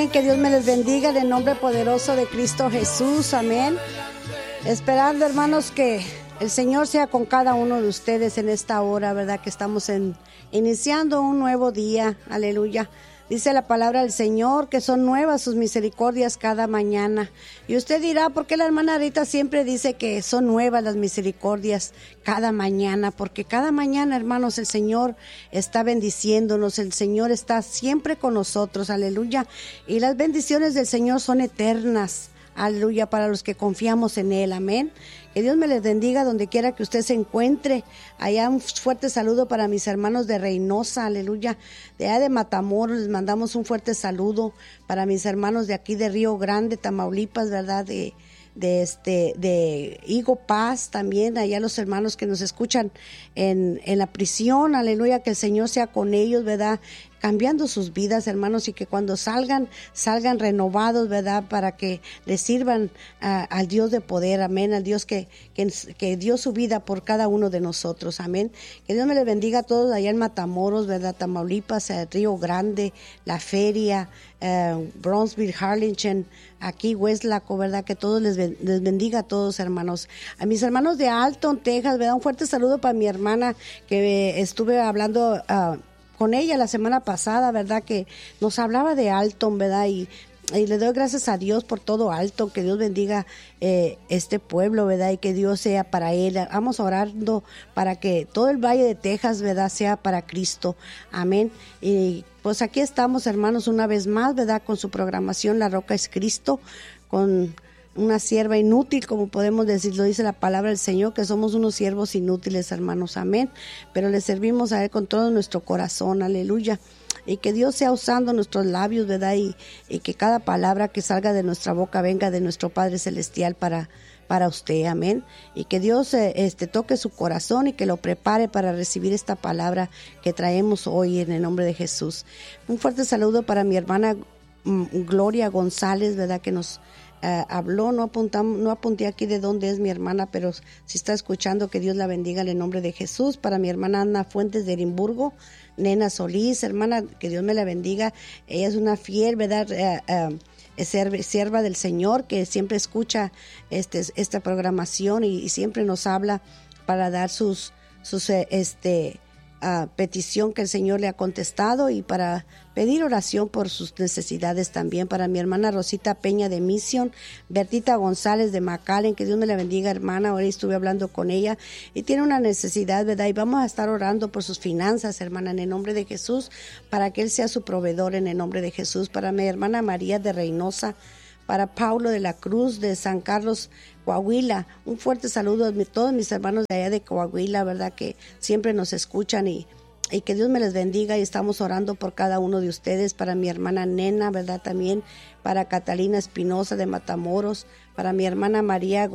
amén. Que Dios me les bendiga en el nombre poderoso de Cristo Jesús, amén. Esperando, hermanos, que el Señor sea con cada uno de ustedes en esta hora, ¿verdad? Que estamos iniciando un nuevo día, aleluya. Dice la palabra del Señor que son nuevas sus misericordias cada mañana. Y usted dirá, ¿por qué la hermana Rita siempre dice que son nuevas las misericordias cada mañana? Porque cada mañana, hermanos, el Señor está bendiciéndonos, el Señor está siempre con nosotros, aleluya. Y las bendiciones del Señor son eternas, aleluya, para los que confiamos en Él, amén. Que Dios me les bendiga donde quiera que usted se encuentre. Allá un fuerte saludo para mis hermanos de Reynosa, aleluya. De allá de Matamoros les mandamos un fuerte saludo para mis hermanos de aquí de Río Grande, Tamaulipas, ¿verdad? De Higo Paz también, allá los hermanos que nos escuchan en la prisión, aleluya, que el Señor sea con ellos, ¿verdad? Cambiando sus vidas, hermanos, y que cuando salgan renovados, ¿verdad? Para que les sirvan al Dios de poder, amén, al Dios que dio su vida por cada uno de nosotros, amén. Que Dios me les bendiga a todos allá en Matamoros, ¿verdad? Tamaulipas, Río Grande, La Feria, Bronzeville, Harlingen, aquí Westlaco, ¿verdad? Que todos les bendiga a todos, hermanos. A mis hermanos de Alton, Texas, ¿verdad? Un fuerte saludo para mi hermana que estuve hablando con ella la semana pasada, ¿verdad? Que nos hablaba de Alton, ¿verdad? Y le doy gracias a Dios por todo Alton, que Dios bendiga este pueblo, ¿verdad? Y que Dios sea para él. Vamos orando para que todo el Valle de Texas, ¿verdad? Sea para Cristo. Amén. Y pues aquí estamos, hermanos, una vez más, ¿verdad? Con su programación La Roca es Cristo, con una sierva inútil, como podemos decir, lo dice la palabra del Señor, que somos unos siervos inútiles, hermanos, amén, pero le servimos a Él con todo nuestro corazón, aleluya, y que Dios sea usando nuestros labios, ¿verdad? Y que cada palabra que salga de nuestra boca venga de nuestro Padre Celestial para usted, amén, y que Dios toque su corazón y que lo prepare para recibir esta palabra que traemos hoy en el nombre de Jesús. Un fuerte saludo para mi hermana Gloria González, ¿verdad? Que nos habló, no apunté aquí de dónde es mi hermana, pero si está escuchando, que Dios la bendiga en el nombre de Jesús. Para mi hermana Ana Fuentes de Edimburgo, Nena Solís, hermana, que Dios me la bendiga. Ella es una fiel, ¿verdad? Sierva del Señor, que siempre escucha esta programación y siempre nos habla para dar sus petición que el Señor le ha contestado y para pedir oración por sus necesidades también. Para mi hermana Rosita Peña de Mission, Bertita González de McAllen, que Dios me la bendiga, hermana. Ahora estuve hablando con ella y tiene una necesidad, ¿verdad? Y vamos a estar orando por sus finanzas, hermana, en el nombre de Jesús, para que Él sea su proveedor en el nombre de Jesús. Para mi hermana María de Reynosa, para Paulo de la Cruz de San Carlos, Coahuila, un fuerte saludo a todos mis hermanos de allá de Coahuila, ¿verdad? Que siempre nos escuchan y que Dios me les bendiga, y estamos orando por cada uno de ustedes. Para mi hermana Nena, ¿verdad? También para Catalina Espinosa de Matamoros, para mi hermana María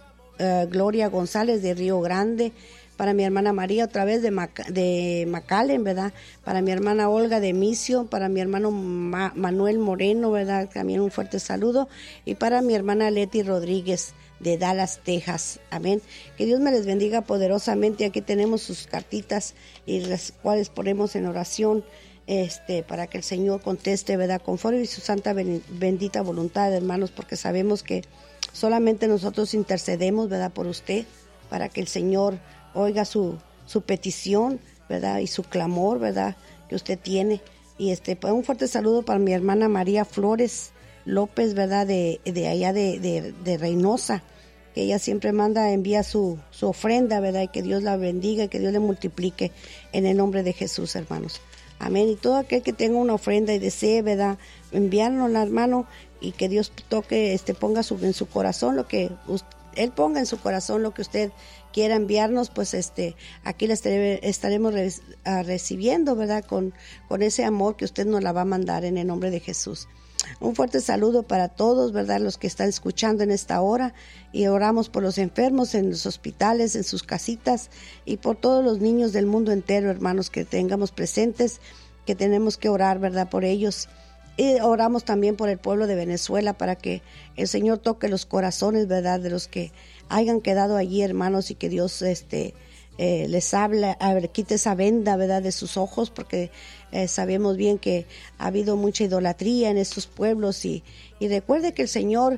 Gloria González de Río Grande, para mi hermana María otra vez de McAllen, ¿verdad? Para mi hermana Olga de Misio, para mi hermano Manuel Moreno, ¿verdad? También un fuerte saludo, y para mi hermana Leti Rodríguez de Dallas, Texas, amén. Que Dios me les bendiga poderosamente. Aquí tenemos sus cartitas y las cuales ponemos en oración para que el Señor conteste, ¿verdad? Conforme a su santa bendita voluntad, hermanos, porque sabemos que solamente nosotros intercedemos, ¿verdad? Por usted, para que el Señor oiga su petición, ¿verdad? Y su clamor, ¿verdad? Que usted tiene. Y pues un fuerte saludo para mi hermana María Flores López, ¿verdad? De allá de Reynosa, que ella siempre envía su ofrenda, ¿verdad? Y que Dios la bendiga y que Dios le multiplique en el nombre de Jesús, hermanos. Amén. Y todo aquel que tenga una ofrenda y desee, ¿verdad? Enviárnosla, hermano, y que Dios toque, ponga en su corazón lo que Él ponga en su corazón lo que usted quiera enviarnos, pues aquí la estaremos recibiendo, ¿verdad? Con ese amor que usted nos la va a mandar en el nombre de Jesús. Un fuerte saludo para todos, ¿verdad? Los que están escuchando en esta hora, y oramos por los enfermos en los hospitales, en sus casitas, y por todos los niños del mundo entero, hermanos, que tengamos presentes, que tenemos que orar, ¿verdad? Por ellos. Y oramos también por el pueblo de Venezuela, para que el Señor toque los corazones, ¿verdad? De los que hayan quedado allí, hermanos, y que Dios les habla, a ver, quite esa venda, ¿verdad?, de sus ojos, porque sabemos bien que ha habido mucha idolatría en estos pueblos y recuerde que el Señor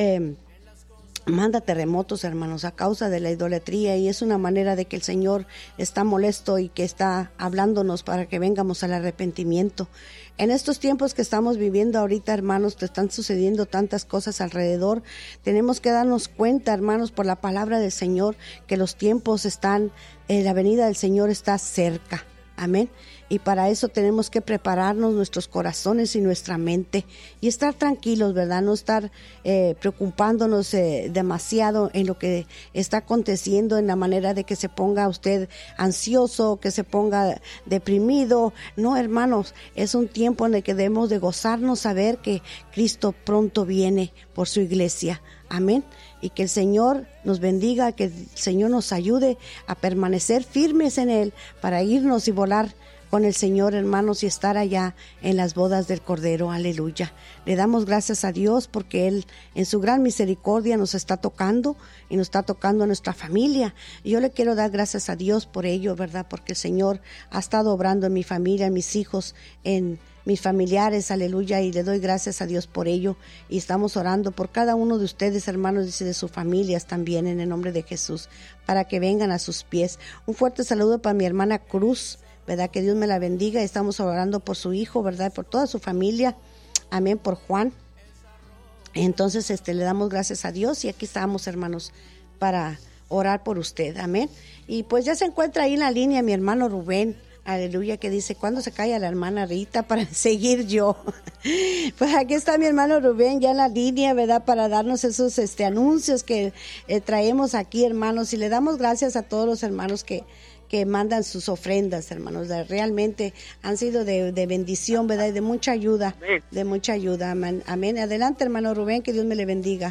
manda terremotos, hermanos, a causa de la idolatría, y es una manera de que el Señor está molesto y que está hablándonos para que vengamos al arrepentimiento. En estos tiempos que estamos viviendo ahorita, hermanos, te están sucediendo tantas cosas alrededor. Tenemos que darnos cuenta, hermanos, por la palabra del Señor, que los tiempos están, la venida del Señor está cerca. Amén. Y para eso tenemos que prepararnos nuestros corazones y nuestra mente y estar tranquilos, ¿verdad? No estar preocupándonos demasiado en lo que está aconteciendo, en la manera de que se ponga usted ansioso, que se ponga deprimido. No, hermanos, es un tiempo en el que debemos de gozarnos, saber que Cristo pronto viene por su iglesia. Amén. Y que el Señor nos bendiga, que el Señor nos ayude a permanecer firmes en Él para irnos y volar con el Señor, hermanos, y estar allá en las bodas del Cordero. Aleluya. Le damos gracias a Dios porque Él en su gran misericordia nos está tocando y nos está tocando a nuestra familia. Y yo le quiero dar gracias a Dios por ello, ¿verdad? Porque el Señor ha estado obrando en mi familia, en mis hijos, en mis familiares, aleluya, y le doy gracias a Dios por ello. Y estamos orando por cada uno de ustedes, hermanos, dice, de sus familias también, en el nombre de Jesús, para que vengan a sus pies. Un fuerte saludo para mi hermana Cruz, ¿verdad? Que Dios me la bendiga. Estamos orando por su hijo, ¿verdad? Por toda su familia. Amén, por Juan. Entonces, le damos gracias a Dios y aquí estamos, hermanos, para orar por usted. Amén. Y pues ya se encuentra ahí en la línea mi hermano Rubén. Aleluya, que dice, ¿cuándo se calla la hermana Rita para seguir yo? Pues aquí está mi hermano Rubén ya en la línea, ¿verdad? Para darnos esos anuncios que traemos aquí, hermanos. Y le damos gracias a todos los hermanos que mandan sus ofrendas, hermanos. Realmente han sido de bendición, ¿verdad? Y de mucha ayuda, amén. Amén. Adelante, hermano Rubén, que Dios me le bendiga.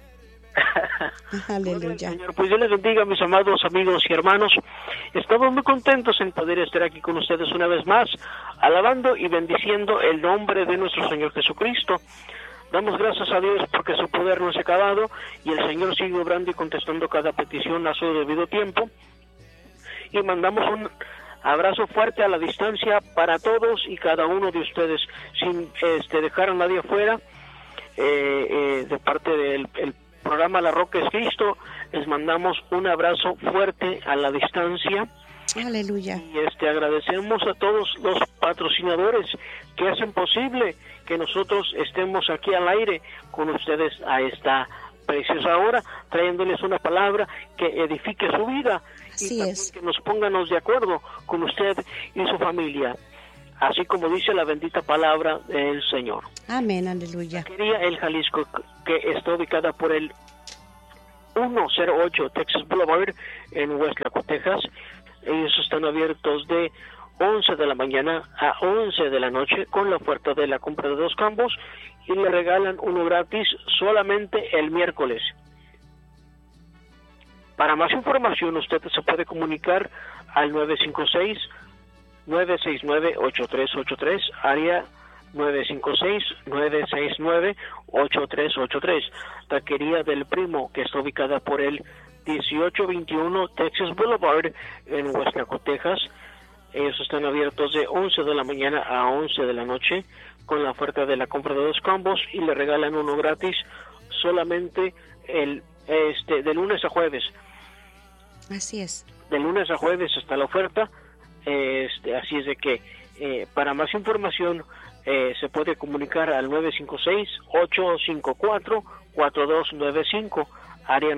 Aleluya. Señor, pues Dios les bendiga, mis amados amigos y hermanos. Estamos muy contentos en poder estar aquí con ustedes una vez más, alabando y bendiciendo el nombre de nuestro Señor Jesucristo. Damos gracias a Dios porque su poder no se ha acabado y el Señor sigue obrando y contestando cada petición a su debido tiempo. Y mandamos un abrazo fuerte a la distancia para todos y cada uno de ustedes, sin dejar a nadie afuera. De parte del programa La Roca es Cristo, les mandamos un abrazo fuerte a la distancia. Aleluya. Y agradecemos a todos los patrocinadores que hacen posible que nosotros estemos aquí al aire con ustedes a esta preciosa hora, trayéndoles una palabra que edifique su vida. Así y también es. que nos pónganos de acuerdo con usted y su familia, así como dice la bendita palabra del Señor. Amén, aleluya. Quería el Jalisco, que está ubicada por el 108 Texas Boulevard en West Laco, Texas. Ellos están abiertos de 11 de la mañana a 11 de la noche con la oferta de la compra de 2 combos y le regalan uno gratis solamente el miércoles. Para más información usted se puede comunicar al 956-969-8383, área 956-969-8383, Taquería del Primo, que está ubicada por el 1821 Texas Boulevard en West Laco, Texas. Ellos están abiertos de 11 de la mañana a 11 de la noche con la oferta de la compra de 2 combos y le regalan uno gratis solamente de lunes a jueves. Así es. De lunes a jueves está la oferta. Así es de que para más información se puede comunicar al 956-854-4295, área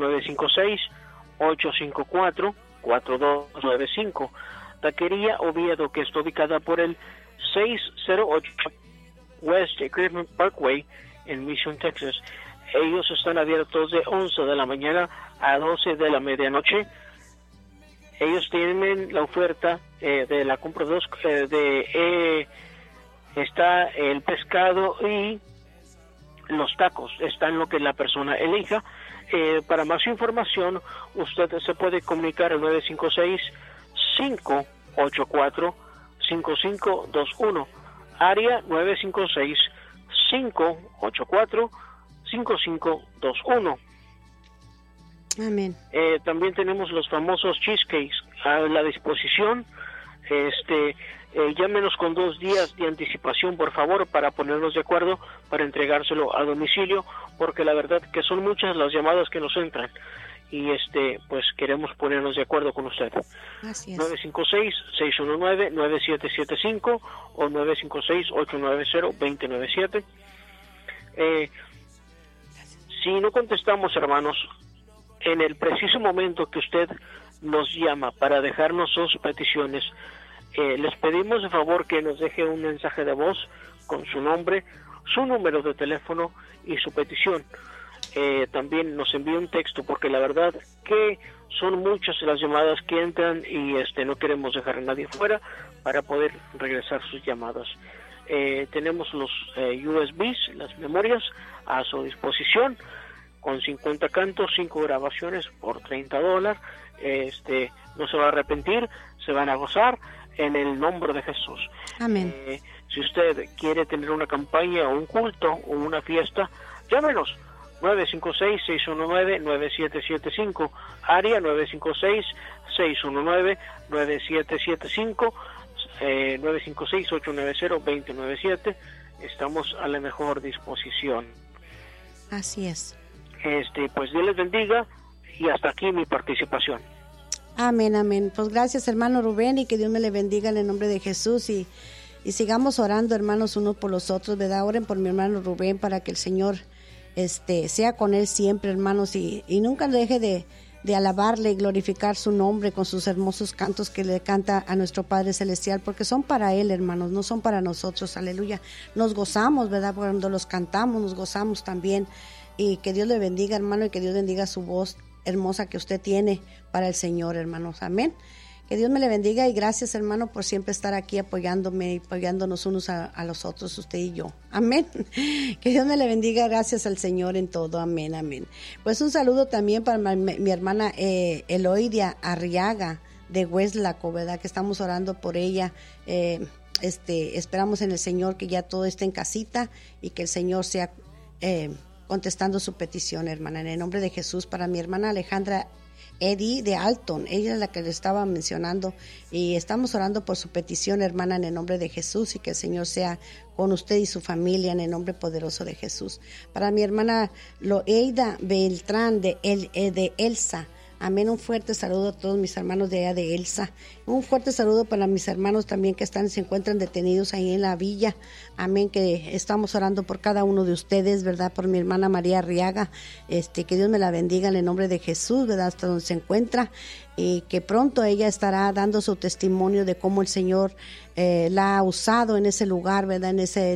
956-854-4295. Taquería Oviedo, que está ubicada por el 608 West Griffin Parkway en Mission, Texas. Ellos están abiertos de 11 de la mañana a 12 de la medianoche. Ellos tienen la oferta de la compra de 2 está el pescado y los tacos, está en lo que la persona elija. Para más información usted se puede comunicar al 956-584-5521, área 956-584-5521. Amén. También tenemos los famosos cheesecakes a la disposición. Llámenos con 2 días de anticipación, por favor, para ponernos de acuerdo para entregárselo a domicilio, porque la verdad que son muchas las llamadas que nos entran y pues queremos ponernos de acuerdo con usted. Así es. 956-619-9775 o 956-890-2097. Si no contestamos, hermanos, en el preciso momento que usted nos llama para dejarnos sus peticiones, les pedimos de favor que nos deje un mensaje de voz con su nombre, su número de teléfono y su petición. También nos envíe un texto, porque la verdad que son muchas las llamadas que entran y no queremos dejar a nadie fuera para poder regresar sus llamadas. Tenemos los USBs, las memorias a su disposición, con 50 cantos, 5 grabaciones por $30. No se va a arrepentir, se van a gozar en el nombre de Jesús. Amén. Si usted quiere tener una campaña o un culto o una fiesta, llámenos 956-619-9775, área 956-619-9775, 956-890-2097. Estamos a la mejor disposición. Así es. Pues Dios les bendiga y hasta aquí mi participación. Amén, amén. Pues gracias, hermano Rubén, y que Dios me le bendiga en el nombre de Jesús, y sigamos orando, hermanos, unos por los otros, ¿verdad? Oren por mi hermano Rubén para que el Señor sea con él siempre, hermanos, y nunca deje de alabarle y glorificar su nombre con sus hermosos cantos que le canta a nuestro Padre Celestial, porque son para él, hermanos, no son para nosotros. Aleluya. Nos gozamos, ¿verdad? Cuando los cantamos, nos gozamos también. Y que Dios le bendiga, hermano, y que Dios bendiga su voz hermosa que usted tiene para el Señor, hermanos. Amén. Que Dios me le bendiga, y gracias, hermano, por siempre estar aquí apoyándome y apoyándonos unos a los otros, usted y yo. Amén. Que Dios me le bendiga, gracias al Señor en todo. Amén, amén. Pues un saludo también para mi hermana Eloidia Arriaga de Hueslaco, ¿verdad? Que estamos orando por ella. Esperamos en el Señor que ya todo esté en casita y que el Señor sea contestando su petición, hermana, en el nombre de Jesús. Para mi hermana Alejandra Eddie de Alton, ella es la que le estaba mencionando, y estamos orando por su petición, hermana, en el nombre de Jesús, y que el Señor sea con usted y su familia en el nombre poderoso de Jesús. Para mi hermana Loeida Beltrán de Elsa, amén, un fuerte saludo a todos mis hermanos de allá de Elsa. Un fuerte saludo para mis hermanos también que se encuentran detenidos ahí en la villa. Amén, que estamos orando por cada uno de ustedes, ¿verdad? Por mi hermana María Arriaga, que Dios me la bendiga en el nombre de Jesús, ¿verdad? Hasta donde se encuentra, y que pronto ella estará dando su testimonio de cómo el Señor la ha usado en ese lugar, ¿verdad? En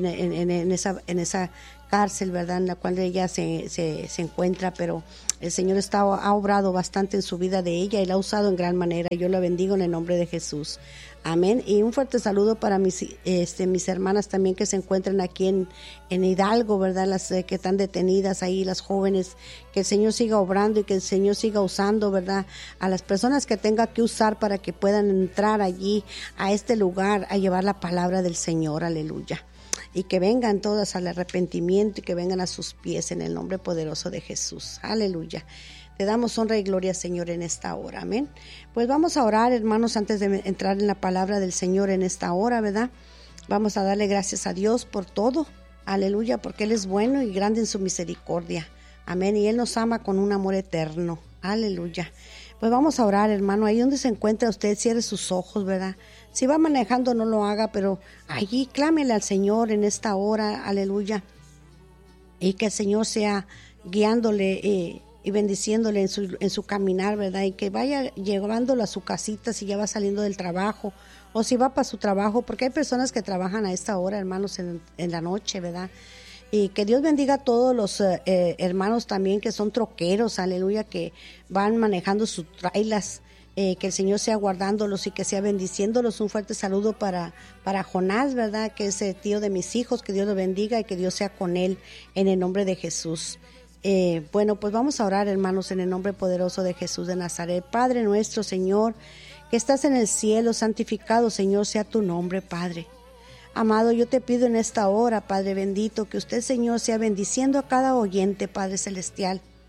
esa cárcel, ¿verdad? En la cual ella se encuentra, pero el Señor ha obrado bastante en su vida de ella y la ha usado en gran manera. Yo la bendigo en el nombre de Jesús. Amén. Y un fuerte saludo para mis hermanas también que se encuentran aquí en Hidalgo, ¿verdad? Las que están detenidas ahí, las jóvenes. Que el Señor siga obrando y que el Señor siga usando, ¿verdad? A las personas que tenga que usar para que puedan entrar allí a este lugar a llevar la palabra del Señor. Aleluya. Y que vengan todas al arrepentimiento y que vengan a sus pies en el nombre poderoso de Jesús. Aleluya. Te damos honra y gloria, Señor, en esta hora. Amén. Pues vamos a orar, hermanos, antes de entrar en la palabra del Señor en esta hora, ¿verdad? Vamos a darle gracias a Dios por todo. Aleluya, porque Él es bueno y grande en su misericordia. Amén. Y Él nos ama con un amor eterno. Aleluya. Pues vamos a orar, hermano. Ahí donde se encuentra usted, cierre sus ojos, ¿verdad? Si va manejando, no lo haga, pero allí clámele al Señor en esta hora. Aleluya. Y que el Señor sea guiándole y bendiciéndole en su caminar, ¿verdad? Y que vaya llevándolo a su casita si ya va saliendo del trabajo o si va para su trabajo, porque hay personas que trabajan a esta hora, hermanos, en la noche, ¿verdad? Y que Dios bendiga a todos los hermanos también que son troqueros, aleluya, que van manejando sus trailas, que el Señor sea guardándolos y que sea bendiciéndolos. Un fuerte saludo para Jonás, ¿verdad? Que es el tío de mis hijos, que Dios lo bendiga y que Dios sea con él en el nombre de Jesús. Bueno, pues vamos a orar, hermanos, en el nombre poderoso de Jesús de Nazaret. Padre nuestro, Señor, que estás en el cielo, santificado, Señor, sea tu nombre, Padre. Amado, yo te pido en esta hora, Padre bendito, que usted, Señor, sea bendiciendo a cada oyente, Padre celestial.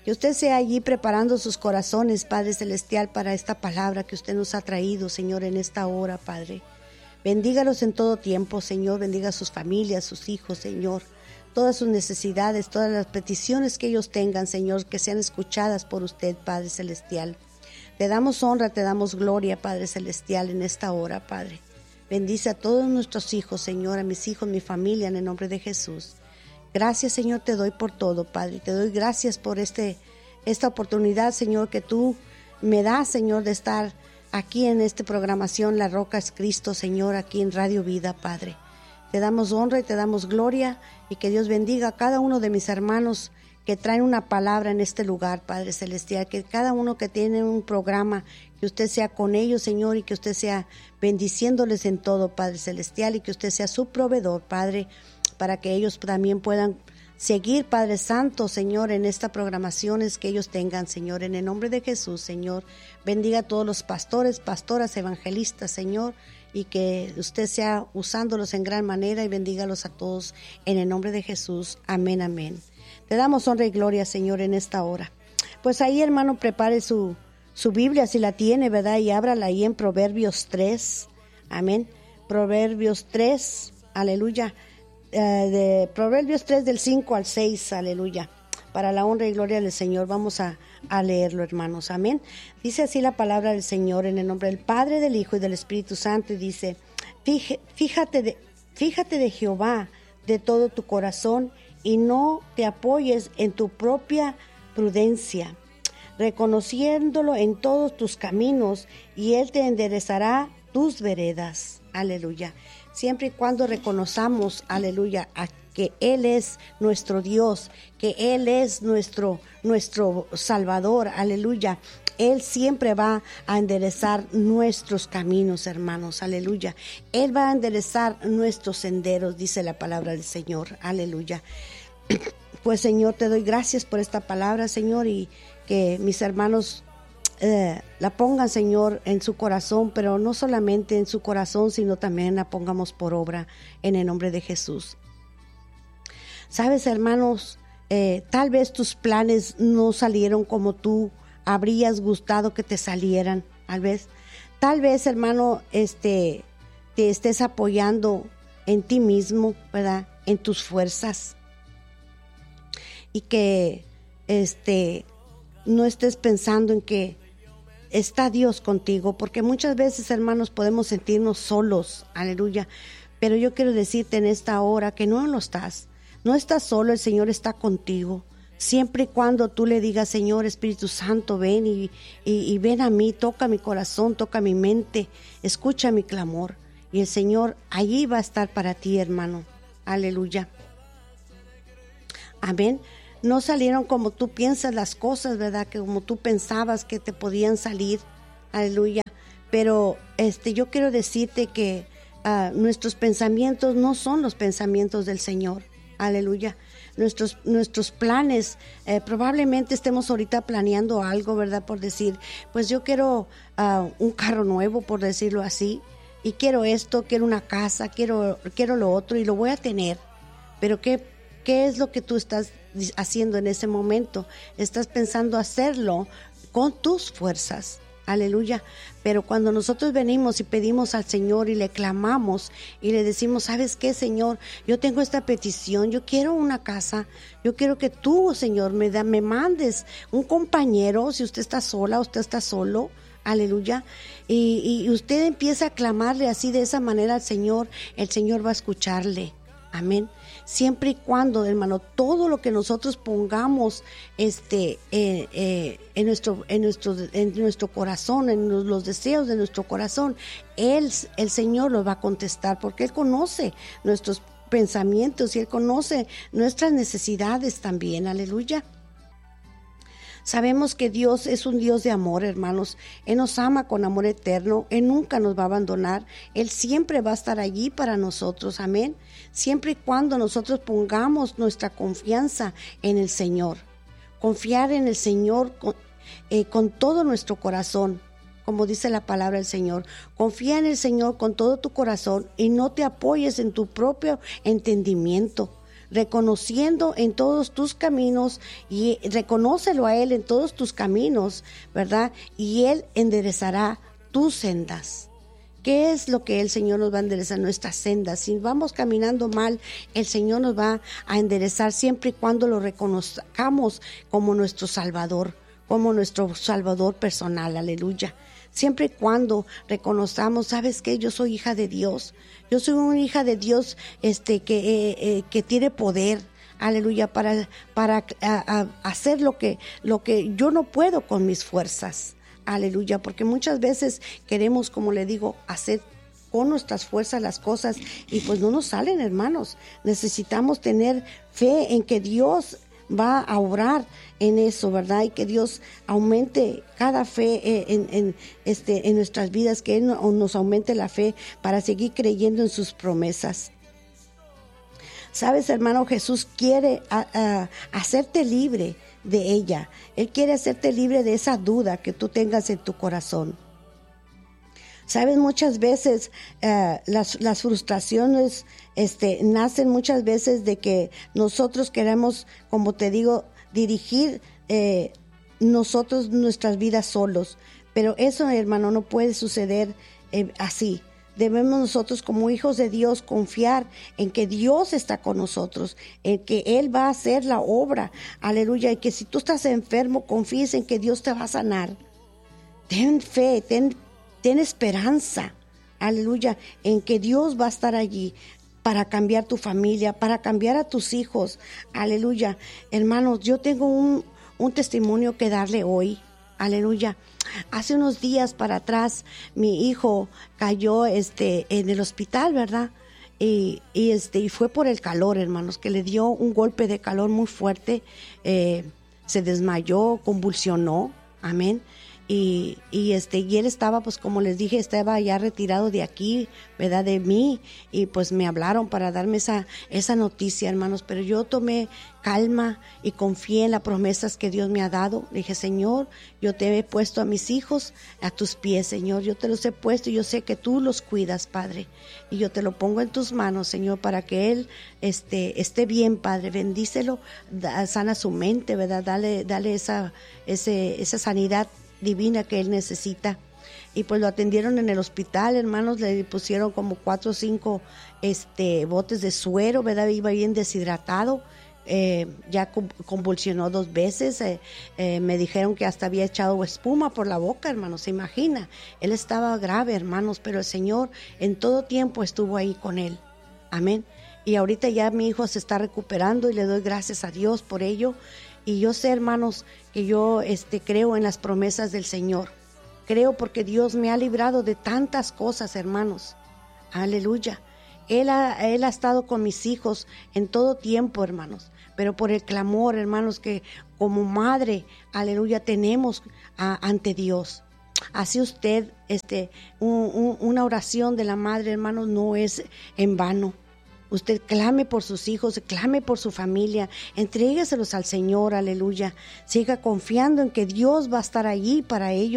Que usted sea allí preparando sus corazones, Padre Celestial, para esta palabra que usted nos ha traído, Señor, en esta hora, Padre. Bendígalos en todo tiempo, Señor. Bendiga a sus familias, sus hijos, Señor. Todas sus necesidades, todas las peticiones que ellos tengan, Señor, que sean escuchadas por usted, Padre Celestial. Te damos honra, te damos gloria, Padre Celestial, en esta hora, Padre. Bendice a todos nuestros hijos, Señor, a mis hijos, mi familia, en el nombre de Jesús. Gracias, Señor, te doy por todo, Padre. Te doy gracias por esta oportunidad, Señor, que tú me das, Señor, de estar aquí en esta programación La Roca es Cristo, Señor, aquí en Radio Vida, Padre. Te damos honra y te damos gloria, y que Dios bendiga a cada uno de mis hermanos que traen una palabra en este lugar, Padre Celestial, que cada uno que tiene un programa, que usted sea con ellos, Señor, y que usted sea bendiciéndoles en todo, Padre Celestial, y que usted sea su proveedor, Padre, para que ellos también puedan seguir, Padre Santo, Señor, en estas programaciones que ellos tengan, Señor, en el nombre de Jesús, Señor. Bendiga a todos los pastores, pastoras, evangelistas, Señor, y que usted sea usándolos en gran manera, y bendígalos a todos en el nombre de Jesús. Amén, amén. Te damos honra y gloria, Señor, en esta hora. Pues ahí, hermano, prepare su Biblia, si la tiene, ¿verdad? Y ábrala ahí en Proverbios 3. Amén. Proverbios 3, aleluya. De Proverbios 3 del 5 al 6, aleluya. Para la honra y gloria del Señor, vamos a leerlo, hermanos. Amén. Dice así la palabra del Señor, en el nombre del Padre, del Hijo y del Espíritu Santo, y dice: fíjate de Jehová de todo tu corazón, y no te apoyes en tu propia prudencia, reconociéndolo en todos tus caminos, y Él te enderezará tus veredas. Aleluya. Siempre y cuando reconozcamos, aleluya, a que Él es nuestro Dios, que Él es nuestro Salvador, aleluya. Él siempre va a enderezar nuestros caminos, hermanos, aleluya. Él va a enderezar nuestros senderos, dice la palabra del Señor, aleluya. Pues, Señor, te doy gracias por esta palabra, Señor, y que mis hermanos la pongan, Señor, en su corazón, pero no solamente en su corazón, sino también la pongamos por obra en el nombre de Jesús. Sabes, hermanos, tal vez tus planes no salieron como tú habrías gustado que te salieran, tal vez, hermano, te estés apoyando en ti mismo, ¿verdad? En tus fuerzas, y que no estés pensando en que está Dios contigo, porque muchas veces, hermanos, podemos sentirnos solos, aleluya, pero yo quiero decirte en esta hora que no lo estás. No estás solo, el Señor está contigo. Siempre y cuando tú le digas: Señor, Espíritu Santo, ven y ven a mí, toca mi corazón, toca mi mente, escucha mi clamor. Y el Señor allí va a estar para ti, hermano. Aleluya. Amén. No salieron como tú piensas las cosas, ¿verdad? Que como tú pensabas que te podían salir. Aleluya. Pero yo quiero decirte que nuestros pensamientos no son los pensamientos del Señor. Aleluya. Nuestros planes, probablemente estemos ahorita planeando algo, ¿verdad? Por decir, pues yo quiero un carro nuevo, por decirlo así, y quiero esto, quiero una casa, quiero lo otro, y lo voy a tener. Pero ¿qué es lo que tú estás haciendo en ese momento? Estás pensando hacerlo con tus fuerzas. Aleluya. Pero cuando nosotros venimos y pedimos al Señor y le clamamos y le decimos: ¿sabes qué, Señor? Yo tengo esta petición, yo quiero una casa, yo quiero que tú, Señor, me mandes un compañero, si usted está sola, usted está solo, aleluya, y usted empieza a clamarle así, de esa manera al Señor, el Señor va a escucharle. Amén. Siempre y cuando, hermano, todo lo que nosotros pongamos en nuestro corazón, en los deseos de nuestro corazón, el Señor los va a contestar, porque Él conoce nuestros pensamientos y Él conoce nuestras necesidades también. Aleluya. Sabemos que Dios es un Dios de amor, hermanos. Él nos ama con amor eterno. Él nunca nos va a abandonar. Él siempre va a estar allí para nosotros. Amén. Siempre y cuando nosotros pongamos nuestra confianza en el Señor. Confiar en el Señor con todo nuestro corazón. Como dice la palabra del Señor. Confía en el Señor con todo tu corazón y no te apoyes en tu propio entendimiento. reconociendo en todos tus caminos y reconócelo a Él en todos tus caminos, ¿verdad? Y Él enderezará tus sendas. ¿Qué es lo que el Señor nos va a enderezar? Nuestras sendas. Si vamos caminando mal, el Señor nos va a enderezar siempre y cuando lo reconozcamos como nuestro Salvador personal, aleluya. Siempre y cuando reconozcamos, ¿sabes qué? Yo soy hija de Dios. Yo soy una hija de Dios que tiene poder, aleluya, para hacer lo que yo no puedo con mis fuerzas. Aleluya, porque muchas veces queremos, como le digo, hacer con nuestras fuerzas las cosas y pues no nos salen, hermanos. Necesitamos tener fe en que Dios va a obrar en eso, ¿verdad? Y que Dios aumente cada fe en nuestras vidas, que Él nos aumente la fe para seguir creyendo en sus promesas. Sabes, hermano, Jesús quiere hacerte libre de ella. Él quiere hacerte libre de esa duda que tú tengas en tu corazón. Sabes, muchas veces las frustraciones nacen muchas veces de que nosotros queremos, como te digo, dirigir nosotros nuestras vidas solos. Pero eso, hermano, no puede suceder así. Debemos nosotros como hijos de Dios confiar en que Dios está con nosotros, en que Él va a hacer la obra, aleluya, y que si tú estás enfermo, confíes en que Dios te va a sanar. Ten fe, ten esperanza, aleluya, en que Dios va a estar allí para cambiar tu familia, para cambiar a tus hijos, aleluya. Hermanos, yo tengo un testimonio que darle hoy, aleluya. Hace unos días para atrás, mi hijo cayó en el hospital, ¿verdad? Y fue por el calor, hermanos, que le dio un golpe de calor muy fuerte, se desmayó, convulsionó, amén. Y él estaba, pues como les dije, estaba ya retirado de aquí, ¿verdad? De mí, y pues me hablaron para darme esa noticia, hermanos, pero yo tomé calma y confié en las promesas que Dios me ha dado. Dije, Señor, yo te he puesto a mis hijos a tus pies, Señor, yo te los he puesto y yo sé que tú los cuidas, Padre, y yo te lo pongo en tus manos, Señor, para que él esté bien, Padre, bendícelo, sana su mente, ¿verdad? Dale esa sanidad divina que él necesita. Y pues lo atendieron en el hospital, hermanos, le pusieron como 4 o 5 botes de suero, ¿verdad? Iba bien deshidratado, ya convulsionó 2 veces, me dijeron que hasta había echado espuma por la boca, hermanos, se imagina. Él estaba grave, hermanos, pero el Señor en todo tiempo estuvo ahí con él, amén. Y ahorita ya mi hijo se está recuperando y le doy gracias a Dios por ello. Y yo sé, hermanos, que yo creo en las promesas del Señor. Creo porque Dios me ha librado de tantas cosas, hermanos. Aleluya. Él ha estado con mis hijos en todo tiempo, hermanos. Pero por el clamor, hermanos, que como madre, aleluya, tenemos ante Dios. Así usted, una oración de la madre, hermanos, no es en vano. Usted clame por sus hijos, clame por su familia, entrégueselos al Señor, aleluya. Siga confiando en que Dios va a estar allí para ellos.